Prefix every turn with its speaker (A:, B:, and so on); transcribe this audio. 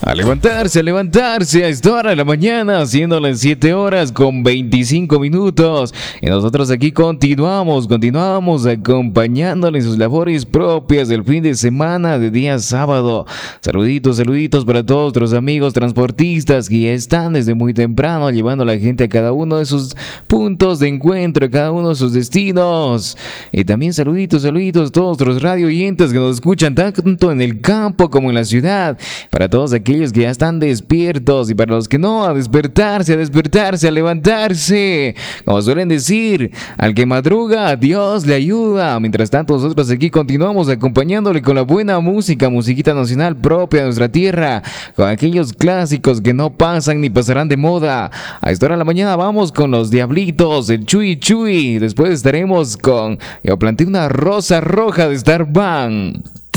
A: A levantarse a esta hora de la mañana, siendo las 7 horas con 25 minutos. Y nosotros aquí continuamos acompañándole en sus labores propias del fin de semana de día sábado. Saluditos para todos nuestros amigos transportistas que ya están desde muy temprano llevando a la gente a cada uno de sus puntos de encuentro, a cada uno de sus destinos. Y también saluditos a todos nuestros radio oyentes que nos escuchan tanto en el campo como en la ciudad. Para todos aquellos que ya están despiertos y para los que no, a despertarse, a levantarse. Como suelen decir, al que madruga, Dios le ayuda. Mientras tanto, nosotros aquí continuamos acompañándole con la buena música, musiquita nacional propia de nuestra tierra, con aquellos clásicos que no pasan ni pasarán de moda. A esta hora de la mañana vamos con los Diablitos, el Chuy Chuy. Después estaremos con Yo planté una rosa roja de Star Band.